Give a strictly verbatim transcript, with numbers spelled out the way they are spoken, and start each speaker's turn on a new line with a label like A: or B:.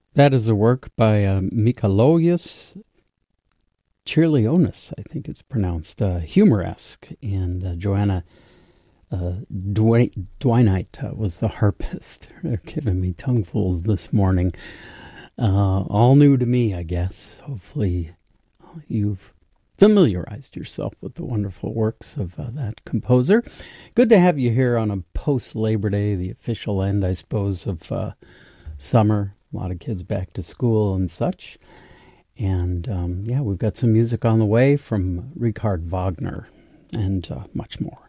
A: That is a work by uh, Mikalojus Chirlionis, I think it's pronounced, uh, humoresque. And uh, Joanna uh, Dway- Dwinite uh, was the harpist. They're giving me tonguefuls this morning. Uh, all new to me, I guess. Hopefully you've familiarized yourself with the wonderful works of uh, that composer. Good to have you here on a post-Labor Day, the official end, I suppose, of uh, summer. A lot of kids back to school and such. And um, yeah, we've got some music on the way from Richard Wagner and uh, much more.